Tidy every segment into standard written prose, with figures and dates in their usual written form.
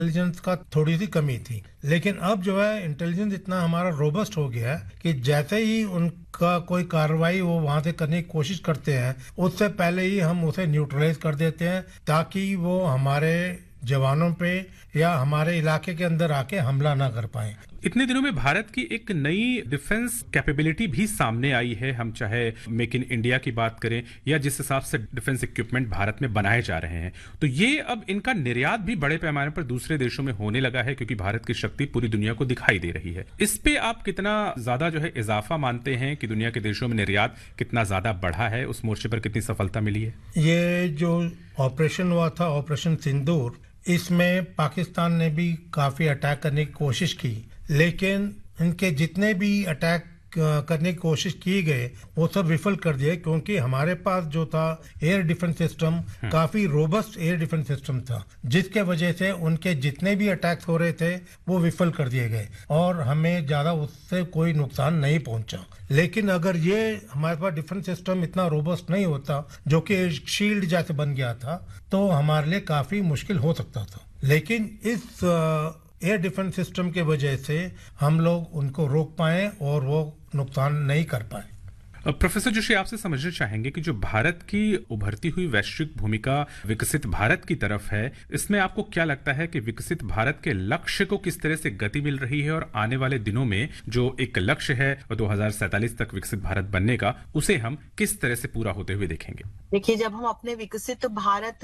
Intelligence का थोड़ी सी कमी थी, लेकिन अब जो है इंटेलिजेंस इतना हमारा रोबस्ट हो गया है कि जैसे ही उनका कोई कार्रवाई वो वहां से करने की कोशिश करते हैं, उससे पहले ही हम उसे न्यूट्रलाइज कर देते हैं ताकि वो हमारे जवानों पे या हमारे इलाके के अंदर आके हमला ना कर पाए। इतने दिनों में भारत की एक नई डिफेंस कैपेबिलिटी भी सामने आई है। हम चाहे मेक इन इंडिया की बात करें या जिस हिसाब से डिफेंस इक्विपमेंट भारत में बनाए जा रहे हैं, तो ये अब इनका निर्यात भी बड़े पैमाने पर दूसरे देशों में होने लगा है क्योंकि भारत की शक्ति पूरी दुनिया को दिखाई दे रही है। इस पे आप कितना ज्यादा जो है इजाफा मानते हैं कि दुनिया के देशों में निर्यात कितना ज्यादा बढ़ा है, उस मोर्चे पर कितनी सफलता मिली है? ये जो ऑपरेशन हुआ था, ऑपरेशन सिंदूर, इसमें पाकिस्तान ने भी काफी अटैक करने की कोशिश की, लेकिन इनके जितने भी अटैक करने की कोशिश की गए वो सब विफल कर दिए क्योंकि हमारे पास जो था एयर डिफेंस सिस्टम काफी रोबस्ट एयर डिफेंस सिस्टम था, जिसके वजह से उनके जितने भी अटैक्स हो रहे थे वो विफल कर दिए गए और हमें ज्यादा उससे कोई नुकसान नहीं पहुंचा। लेकिन अगर ये हमारे पास डिफेंस सिस्टम इतना रोबस्ट नहीं होता, जो कि शील्ड जैसे बन गया था, तो हमारे लिए काफी मुश्किल हो सकता था। लेकिन इस एयर डिफेंस सिस्टम के वजह से हम लोग उनको रोक पाए और वो नुकसान नहीं कर पाए। प्रोफेसर जोशी, आपसे समझना चाहेंगे कि जो भारत की उभरती हुई वैश्विक भूमिका विकसित भारत की तरफ है, इसमें आपको क्या लगता है कि विकसित भारत के लक्ष्य को किस तरह से गति मिल रही है और आने वाले दिनों में जो एक लक्ष्य है 2047 तक विकसित भारत बनने का, उसे हम किस तरह से पूरा होते हुए देखेंगे? देखिए, जब हम अपने विकसित भारत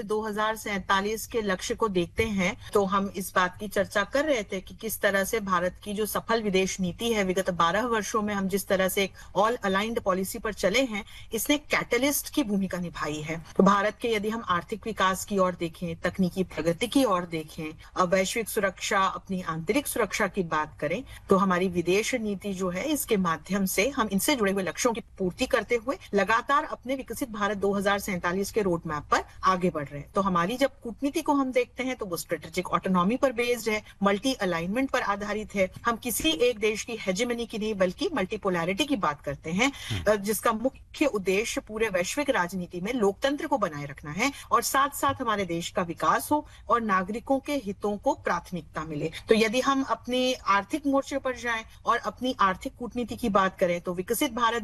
2047 के लक्ष्य को देखते हैं तो हम इस बात की चर्चा कर रहे थे कि किस तरह से भारत की जो सफल विदेश नीति है, विगत 12 वर्षों में हम जिस तरह से एक ऑल अलाइंड पॉलिसी पर चले हैं, इसने कैटलिस्ट की भूमिका निभाई है। तो भारत के यदि हम आर्थिक विकास की ओर देखें, तकनीकी प्रगति की ओर देखें, वैश्विक सुरक्षा, अपनी आंतरिक सुरक्षा की बात करें, तो हमारी विदेश नीति जो है, इसके माध्यम से हम इनसे जुड़े हुए लक्ष्यों की पूर्ति करते हुए लगातार अपने विकसित भारत 2047 के रोड मैप पर आगे बढ़ रहे हैं। तो हमारी जब कूटनीति को हम देखते हैं तो वो स्ट्रेटेजिक ऑटोनॉमी पर बेस्ड है, मल्टी अलाइनमेंट पर आधारित है। हम किसी एक देश की हेजेमनी की नहीं बल्कि मल्टीपोलैरिटी की बात करते हैं, जिसका मुख्य उद्देश्य पूरे वैश्विक राजनीति में लोकतंत्र को बनाए रखना है और साथ साथ हमारे देश का विकास हो और नागरिकों के हितों को प्राथमिकता मिले। तो यदि हम अपने आर्थिक मोर्चे पर जाएं और अपनी आर्थिक कूटनीति की बात करें तो विकसित भारत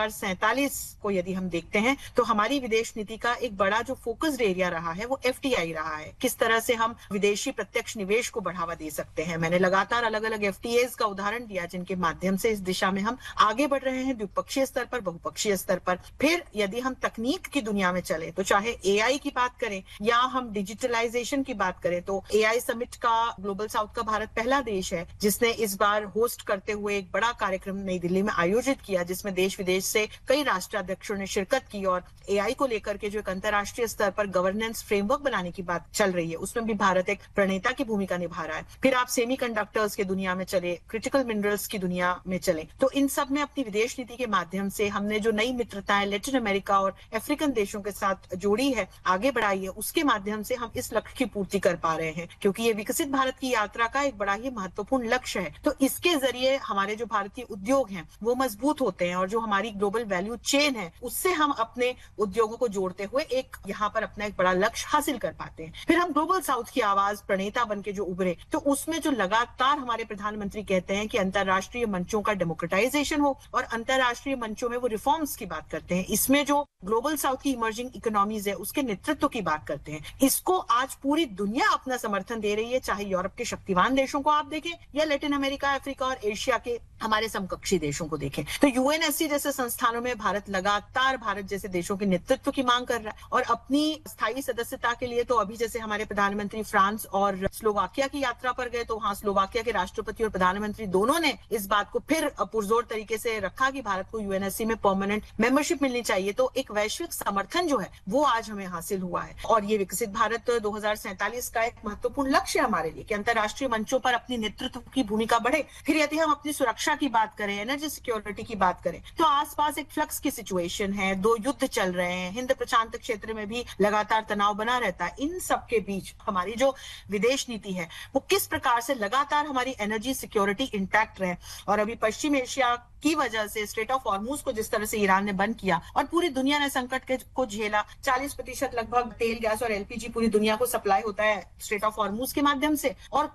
2047 को यदि हम देखते हैं तो हमारी विदेश नीति का एक बड़ा जो फोकस्ड एरिया रहा है वो एफटीआई रहा है। किस तरह से हम विदेशी प्रत्यक्ष निवेश को बढ़ावा दे सकते हैं। मैंने लगातार अलग अलग एफटीएज का उदाहरण दिया जिनके माध्यम से इस दिशा में हम आगे बढ़ रहे हैं, द्विपक्षीय स्तर पर, बहुपक्षीय स्तर पर। फिर यदि हम तकनीक की दुनिया में चले तो चाहे एआई की बात करें या हम डिजिटलाइजेशन की बात करें, तो एआई समिट का ग्लोबल साउथ का भारत पहला देश है जिसने इस बार होस्ट करते हुए एक बड़ा कार्यक्रम नई दिल्ली में आयोजित किया, जिसमें देश विदेश से कई राष्ट्राध्यक्षों ने शिरकत की और एआई को लेकर के जो एक अंतर्राष्ट्रीय स्तर पर गवर्नेंस फ्रेमवर्क बनाने की बात चल रही है, उसमें भी भारत एक प्रणेता की भूमिका निभा रहा है। फिर आप सेमीकंडक्टर्स की दुनिया में चले, क्रिटिकल मिनरल्स की दुनिया में चले, तो इन सब में अपनी विदेश नीति के माध्यम से हमने जो नई मित्रताएं लैटिन अमेरिका और अफ्रीकन देशों के साथ जोड़ी है, आगे बढ़ाई है, उसके माध्यम से हम इस लक्ष्य की पूर्ति कर पा रहे हैं क्योंकि ये विकसित भारत की यात्रा का एक बड़ा ही महत्वपूर्ण लक्ष्य है। तो इसके जरिए हमारे जो भारतीय उद्योग हैं वो मजबूत होते हैं और जो हमारी ग्लोबल वैल्यू चेन है उससे हम अपने उद्योगों को जोड़ते हुए एक यहाँ पर अपना एक बड़ा लक्ष्य हासिल कर पाते हैं। फिर हम ग्लोबल साउथ की आवाज प्रणेता बन के जो उभरे, तो उसमें जो लगातार हमारे प्रधानमंत्री कहते हैं कि अंतर्राष्ट्रीय मंचों का डेमोक्रेटाइजेशन हो और अंतर्राष्ट्रीय मंचों में वो रिफॉर्म्स की बात करते हैं। इसमें जो ग्लोबल साउथ की इमर्जिंग इकोनॉमीज है उसके नेतृत्व की बात करते हैं। इसको आज पूरी दुनिया अपना समर्थन दे रही है, चाहे यूरोप के शक्तिवान देशों को आप देखें या लैटिन अमेरिका, अफ्रीका और एशिया के हमारे समकक्षी देशों को देखें। तो यूएनएससी जैसे संस्थानों में भारत लगातार भारत जैसे देशों के नेतृत्व की मांग कर रहा है और अपनी स्थायी सदस्यता के लिए तो अभी जैसे हमारे प्रधानमंत्री फ्रांस और स्लोवाकिया की यात्रा पर गए, तो वहां स्लोवाकिया के राष्ट्रपति और प्रधानमंत्री दोनों ने इस बात को फिर पुरजोर तरीके से रखा कि भारत को यूएनएससी में परमानेंट मेंबरशिप मिलनी चाहिए। तो एक वैश्विक समर्थन जो है वो आज हमें हासिल हुआ है और ये विकसित भारत 2047 का एक महत्वपूर्ण लक्ष्य है हमारे लिए कि अंतर्राष्ट्रीय मंचों पर अपनी नेतृत्व की भूमिका बढ़े। फिर यदि हम अपनी सुरक्षा सुरक्षा की बात करें, एनर्जी सिक्योरिटी की बात करें, तो आसपास एक फ्लक्स की सिचुएशन है, 2 युद्ध चल रहे हैं, हिंद प्रशांत क्षेत्र में भी लगातार तनाव बना रहता है। इन सब के बीच हमारी जो विदेश नीति है वो किस प्रकार से लगातार हमारी एनर्जी सिक्योरिटी इंटैक्ट रहे। और अभी पश्चिम एशिया की वजह से स्ट्रेट ऑफ हॉर्मूज को जिस तरह से ईरान ने बंद किया और पूरी दुनिया ने संकट को झेला, 40% लगभग तेल, गैस और एलपीजी पूरी दुनिया को सप्लाई होता है स्ट्रेट ऑफ हॉर्मूज के माध्यम से, और